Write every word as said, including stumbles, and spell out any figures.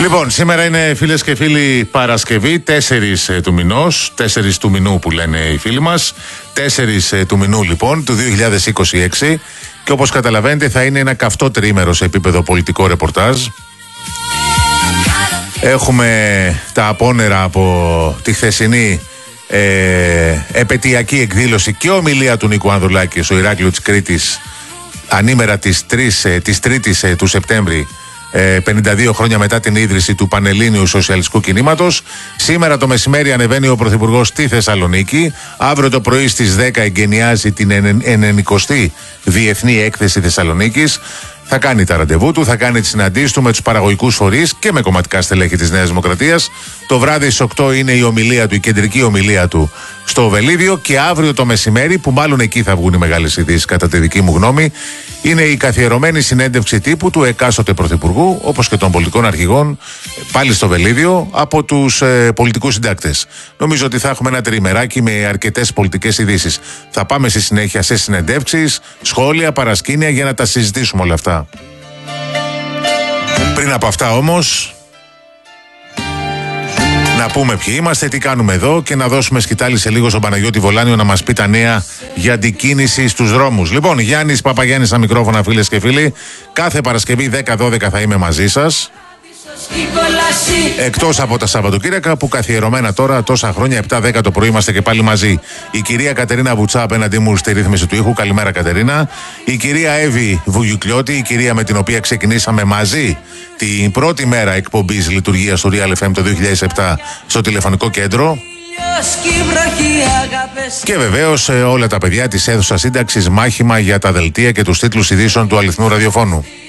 Λοιπόν, σήμερα είναι, φίλες και φίλοι, Παρασκευή, τέσσερις του μηνός, τέσσερις του μηνού που λένε οι φίλοι μας, τέσσερις του μηνού λοιπόν του δύο χιλιάδες είκοσι έξι, και όπως καταλαβαίνετε θα είναι ένα καυτό τριήμερο σε επίπεδο πολιτικό ρεπορτάζ. Έχουμε τα απόνερα από τη χθεσινή ε, επετειακή εκδήλωση και ομιλία του Νίκου Ανδρουλάκη στο Ηράκλειο της Κρήτης, ανήμερα της, τρεις, της τρίτης του Σεπτέμβρη, πενήντα δύο χρόνια μετά την ίδρυση του Πανελλήνιου Σοσιαλιστικού Κινήματος. Σήμερα το μεσημέρι ανεβαίνει ο Πρωθυπουργός στη Θεσσαλονίκη. Αύριο το πρωί στις δέκα εγκαινιάζει την ενενηκοστή Διεθνή Έκθεση Θεσσαλονίκης. Θα κάνει τα ραντεβού του, θα κάνει τις συναντήσεις του με τους παραγωγικούς φορείς και με κομματικά στελέχη της Νέας Δημοκρατίας. Το βράδυ στις οκτώ είναι η ομιλία του, η κεντρική ομιλία του στο Βελίδιο, και αύριο το μεσημέρι, που μάλλον εκεί θα βγουν οι μεγάλες ειδήσεις κατά τη δική μου γνώμη, είναι η καθιερωμένη συνέντευξη τύπου του εκάστοτε πρωθυπουργού, όπως και των πολιτικών αρχηγών, πάλι στο Βελίδιο, από τους ε, πολιτικούς συντάκτες. Νομίζω ότι θα έχουμε ένα τριημεράκι με αρκετές πολιτικές ειδήσεις. Θα πάμε στη συνέχεια σε συνεντεύξεις, σχόλια, παρασκήνια για να τα συζητήσουμε όλα αυτά. Πριν από αυτά όμως, να πούμε ποιοι είμαστε, τι κάνουμε εδώ και να δώσουμε σκητάλη σε λίγο στον Παναγιώτη Βολάνιο να μας πει τα νέα για αντικίνηση στους δρόμους. Λοιπόν, Γιάννης Παπαγιάννης στα μικρόφωνα, φίλες και φίλοι. Κάθε Παρασκευή δέκα δώδεκα θα είμαι μαζί σας. Εκτός από τα Σαββατοκύριακα που καθιερωμένα τώρα τόσα χρόνια, επτά δέκα το πρωί είμαστε και πάλι μαζί. Η κυρία Κατερίνα Βουτσά απέναντί μου στη ρύθμιση του ήχου. Καλημέρα, Κατερίνα. Η κυρία Εύη Βουγιουκλιώτη, η κυρία με την οποία ξεκινήσαμε μαζί την πρώτη μέρα εκπομπής λειτουργίας του Real εφ εμ το δύο χιλιάδες επτά στο τηλεφωνικό κέντρο. Και βεβαίως όλα τα παιδιά της αίθουσας σύνταξης, μάχημα για τα δελτία και τους τίτλους ειδήσεων του αληθινού ραδιοφώνου.